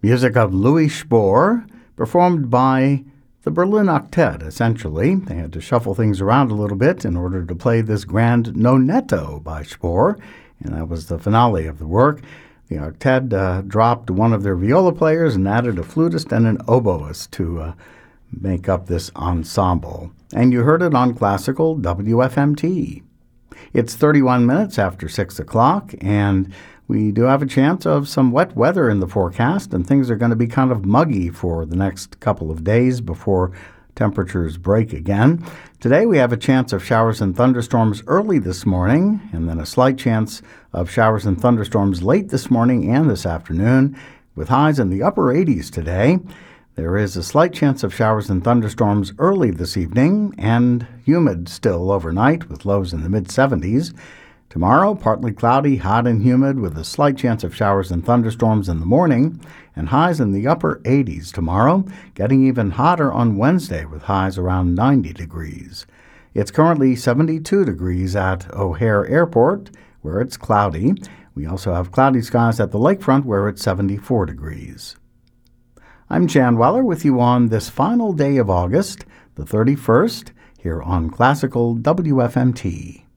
Music of Louis Spohr, performed by the Berlin Octet, essentially. They had to shuffle things around a little bit in order to play this grand Nonetto by Spohr, and that was the finale of the work. The Octet dropped one of their viola players and added a flutist and an oboist to make up this ensemble. And you heard it on Classical WFMT. It's 31 minutes after 6 o'clock, and we do have a chance of some wet weather in the forecast, and things are going to be kind of muggy for the next couple of days before temperatures break again. Today we have a chance of showers and thunderstorms early this morning, and then a slight chance of showers and thunderstorms late this morning and this afternoon, with highs in the upper 80s today. There is a slight chance of showers and thunderstorms early this evening, and humid still overnight with lows in the mid-70s. Tomorrow, partly cloudy, hot and humid with a slight chance of showers and thunderstorms in the morning, and highs in the upper 80s tomorrow, getting even hotter on Wednesday with highs around 90 degrees. It's currently 72 degrees at O'Hare Airport, where it's cloudy. We also have cloudy skies at the lakefront, where it's 74 degrees. I'm Jan Weller with you on this final day of August, the 31st, here on Classical WFMT.